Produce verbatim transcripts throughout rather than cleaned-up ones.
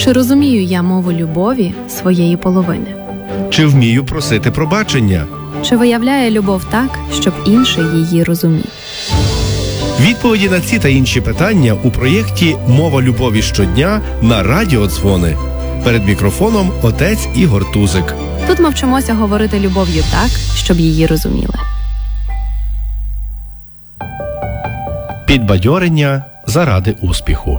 Чи розумію я мову любові своєї половини? Чи вмію просити пробачення? Чи виявляє любов так, щоб інший її розумів? Відповіді на ці та інші питання у проєкті «Мова любові щодня» на Радіо Дзвони. Перед мікрофоном отець Ігор Тузик. Тут ми вчимося говорити любов'ю так, щоб її розуміли. Підбадьорення заради успіху.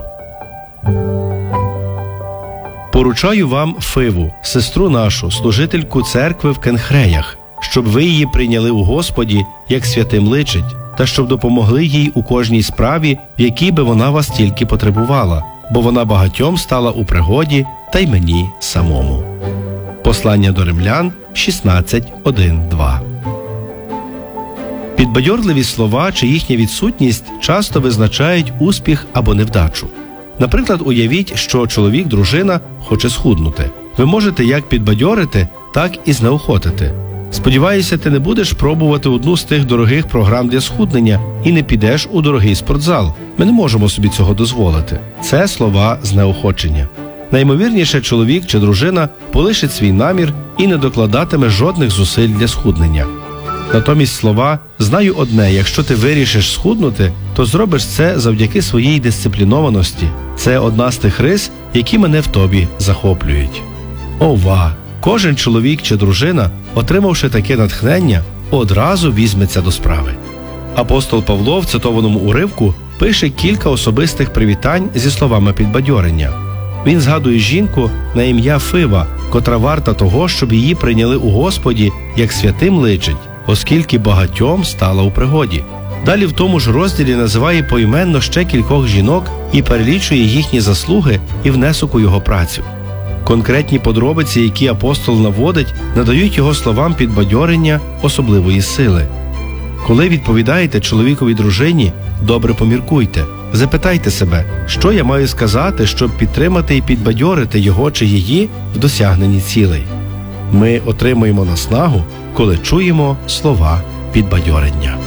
Поручаю вам Фиву, сестру нашу, служительку церкви в Кенхреях, щоб ви її прийняли у Господі, як святим личить, та щоб допомогли їй у кожній справі, в якій би вона вас тільки потребувала, бо вона багатьом стала у пригоді, та й мені самому. Послання до Римлян шістнадцять, один, два. Підбадьорливі слова чи їхня відсутність часто визначають успіх або невдачу. Наприклад, уявіть, що чоловік, дружина хоче схуднути. Ви можете як підбадьорити, так і знеохотити. Сподіваюся, ти не будеш пробувати одну з тих дорогих програм для схуднення і не підеш у дорогий спортзал. Ми не можемо собі цього дозволити. Це слова знеохочення. Наймовірніше, чоловік чи дружина полишить свій намір і не докладатиме жодних зусиль для схуднення. Натомість слова «знаю одне, якщо ти вирішиш схуднути, то зробиш це завдяки своїй дисциплінованості». Це одна з тих рис, які мене в тобі захоплюють. Ова! Кожен чоловік чи дружина, отримавши таке натхнення, одразу візьметься до справи. Апостол Павло в цитованому уривку пише кілька особистих привітань зі словами підбадьорення. Він згадує жінку на ім'я Фива, котра варта того, щоб її прийняли у Господі, як святим личить, оскільки багатьом стала у пригоді. Далі в тому ж розділі називає поіменно ще кількох жінок і перелічує їхні заслуги і внесок у його працю. Конкретні подробиці, які апостол наводить, надають його словам підбадьорення особливої сили. Коли відповідаєте чоловікові дружині, добре поміркуйте. Запитайте себе, що я маю сказати, щоб підтримати і підбадьорити його чи її в досягненні цілей. Ми отримуємо наснагу, коли чуємо слова підбадьорення.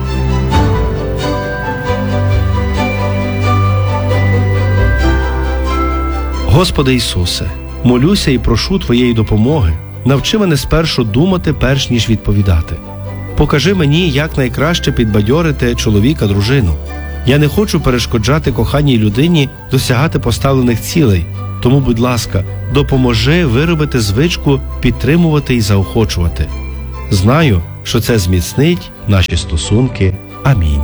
Господи Ісусе, молюся і прошу Твоєї допомоги. Навчи мене спершу думати, перш ніж відповідати. Покажи мені, як найкраще підбадьорити чоловіка-дружину. Я не хочу перешкоджати коханій людині досягати поставлених цілей, тому, будь ласка, допоможи виробити звичку підтримувати і заохочувати. Знаю, що це зміцнить наші стосунки. Амінь.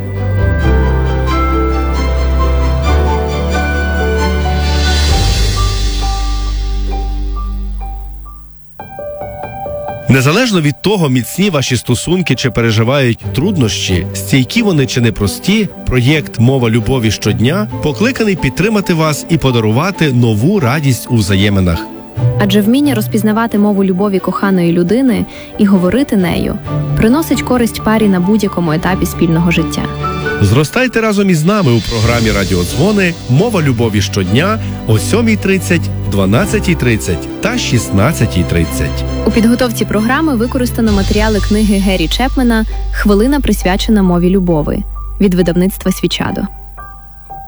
Незалежно від того, міцні ваші стосунки чи переживають труднощі, стійкі вони чи непрості, проєкт «Мова любові щодня» покликаний підтримати вас і подарувати нову радість у взаєминах. Адже вміння розпізнавати мову любові коханої людини і говорити нею приносить користь парі на будь-якому етапі спільного життя. Зростайте разом із нами у програмі «Радіо Дзвони» «Мова любові щодня» о сьомій тридцять, дванадцятій тридцять та шістнадцятій тридцять. У підготовці програми використано матеріали книги Гері Чепмена «Хвилина, присвячена мові любові» від видавництва «Свічадо».